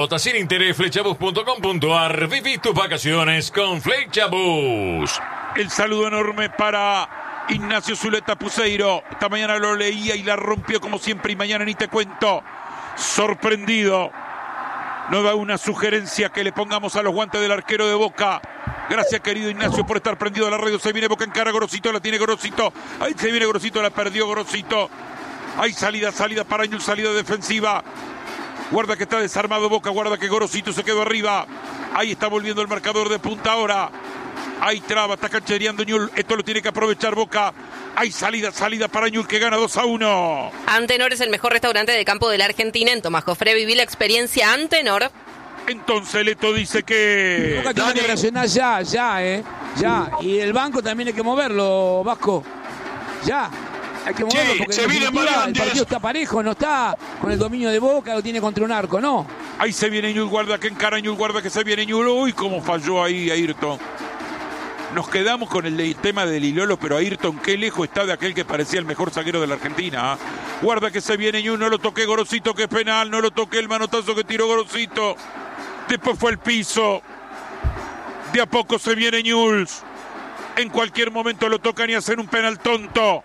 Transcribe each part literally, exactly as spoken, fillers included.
Cuota sin interés, flechabus punto com punto ar. Viví tus vacaciones con Flechabus. El saludo enorme para Ignacio Zuleta Puseiro. Esta mañana lo leía y la rompió como siempre, y mañana ni te cuento. Sorprendido. No da una sugerencia que le pongamos a los guantes del arquero de Boca. Gracias, querido Ignacio, por estar prendido a la radio. Se viene Boca en cara, Gorosito, la tiene Gorosito. Ahí se viene Gorosito, la perdió Gorosito. Hay salida, salida para Ñul, salida defensiva. Guarda que está desarmado Boca, guarda que Gorosito se quedó arriba. Ahí está volviendo el marcador de punta ahora. Ahí traba, está canchereando Ñul. Esto lo tiene que aprovechar Boca. Hay salida, salida para Ñul, que gana dos a uno. Antenor es el mejor restaurante de campo de la Argentina. En Tomás Jofré viví la experiencia Antenor. Entonces Leto dice que... Boca tiene que reaccionar ya, ya, eh. Ya. Y el banco también hay que moverlo, Vasco. Ya. Hay que moverlo, sí, porque se en viene definitiva el partido está parejo, no está con el dominio de Boca, lo tiene contra un arco, ¿no? Ahí se viene Ñul, guarda que encara Ñul, guarda que se viene Ñul. Uy, cómo falló ahí Ayrton. Nos quedamos con el tema del Ilolo, pero Ayrton, qué lejos está de aquel que parecía el mejor zaguero de la Argentina. ¿eh? Guarda que se viene Ñul, no lo toqué Gorosito, que es penal, no lo toqué el manotazo que tiró Gorosito. Después fue el piso. De a poco se viene Ñul. En cualquier momento lo tocan y hacen un penal tonto.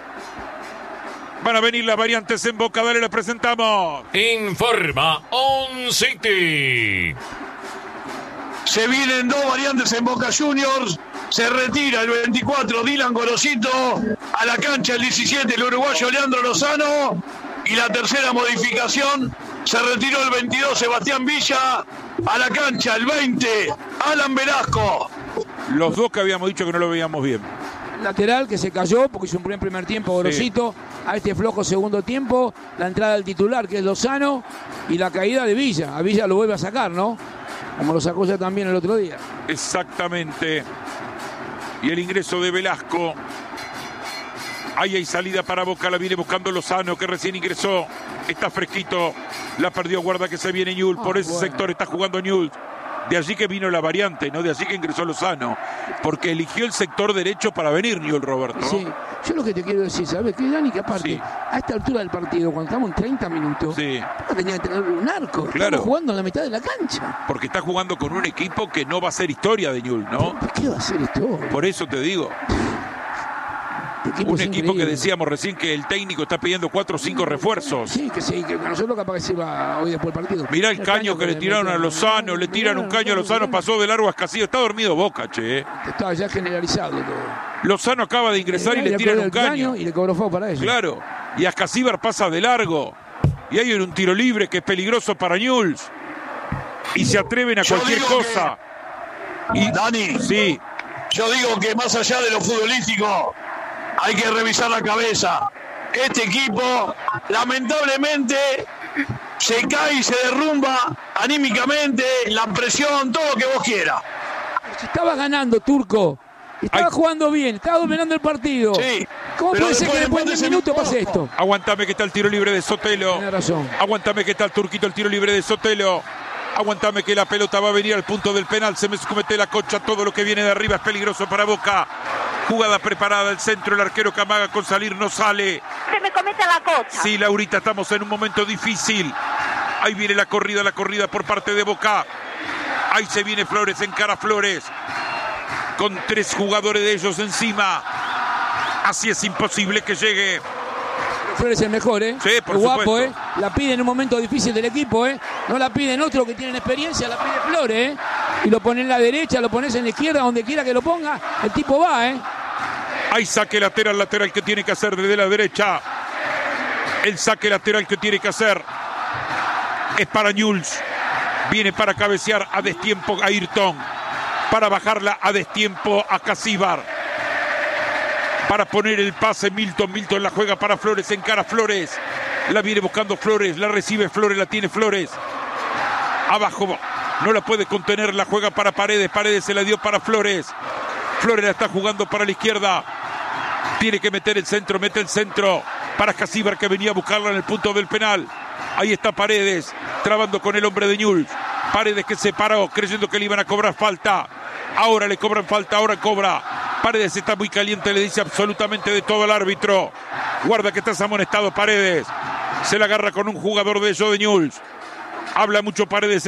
Van a venir las variantes en Boca, dale, la presentamos. Informa On City. Se vienen dos variantes en Boca Juniors. Se retira el veinticuatro Dylan Gorosito. A la cancha el diecisiete el uruguayo Leandro Lozano. Y la tercera modificación, se retiró el veintidós Sebastián Villa. A la cancha el veinte Alan Velasco. Los dos que habíamos dicho que no lo veíamos bien. Lateral que se cayó porque hizo un buen primer tiempo Gorosito. Sí. A este flojo segundo tiempo, la entrada del titular que es Lozano y la caída de Villa. A Villa lo vuelve a sacar, ¿no? Como lo sacó ya también el otro día. Exactamente. Y el ingreso de Velasco. Ahí hay salida para Boca, la viene buscando Lozano, que recién ingresó. Está fresquito, la perdió, guarda que se viene Ñul. Ah, por ese bueno. sector está jugando Ñul. De allí que vino la variante, ¿no? De allí que ingresó Lozano. Porque eligió el sector derecho para venir Ñul, Roberto. Sí, yo lo que te quiero decir, ¿sabes qué, Dani? Que aparte, sí. a esta altura del partido, cuando estamos en treinta minutos, sí. tenía que tener un arco. Claro. Estamos jugando en la mitad de la cancha. Porque está jugando con un equipo que no va a ser historia de Ñul, ¿no? ¿Por qué va a ser historia? Por eso te digo. Equipo un equipo increíble. Que decíamos recién que el técnico está pidiendo cuatro o cinco refuerzos. Sí, que sí, que nosotros capaz que se iba hoy después del partido. Mirá el, el caño, caño que, que le tiraron a Lozano, le tiran un caño a Lozano, pasó de largo a Escasillo. Está dormido Boca, che. Está ya generalizado todo. Lozano acaba de ingresar y, y le tiran un caño. caño. Y le cobró fuego para ellos. Claro, y Ascasíbar pasa de largo. Y hay un tiro libre que es peligroso para Ñul. Y se atreven a yo cualquier cosa. Que... Y Dani, sí. Yo digo que más allá de lo futbolístico, hay que revisar la cabeza. Este equipo, lamentablemente, se cae y se derrumba anímicamente, la presión, todo lo que vos quieras. Estaba ganando, Turco. Estaba Ay. jugando bien, estaba dominando el partido. Sí. ¿Cómo puede ser que después de un minuto pase esto? Aguantame que está el tiro libre de Sotelo. Tiene razón. Aguantame que está el Turquito, el tiro libre de Sotelo. Aguantame que la pelota va a venir al punto del penal. Se me comete la concha. Todo lo que viene de arriba es peligroso para Boca. Jugada preparada, el centro, el arquero que amaga con salir no sale. Se me comete la concha. Sí, Laurita, estamos en un momento difícil. Ahí viene la corrida, la corrida por parte de Boca. Ahí se viene Flores, encara Flores. Con tres jugadores de ellos encima. Así es imposible que llegue. Flores es el mejor, ¿eh? Sí, por el guapo, supuesto. ¿eh? La pide en un momento difícil del equipo, ¿eh? No la piden otros que tienen experiencia, la pide Flores, ¿eh? Y lo pones en la derecha, lo pones en la izquierda, donde quiera que lo ponga, el tipo va, ¿eh? Hay saque lateral, lateral que tiene que hacer desde la derecha. El saque lateral que tiene que hacer es para Ñul. Viene para cabecear a destiempo a Ayrton. Para bajarla a destiempo a Ascasíbar. Para poner el pase Milton, Milton la juega para Flores, encara Flores, la viene buscando Flores, la recibe Flores, la tiene Flores, abajo, no la puede contener, la juega para Paredes, Paredes se la dio para Flores, Flores la está jugando para la izquierda, tiene que meter el centro, mete el centro, para Ascasíbar que venía a buscarla en el punto del penal, ahí está Paredes, trabando con el hombre de Ñul, Paredes que se paró creyendo que le iban a cobrar falta, ahora le cobran falta, ahora cobra, Paredes está muy caliente, le dice absolutamente de todo al árbitro. Guarda que estás amonestado, Paredes. Se la agarra con un jugador de ellos de Ñul. Habla mucho Paredes.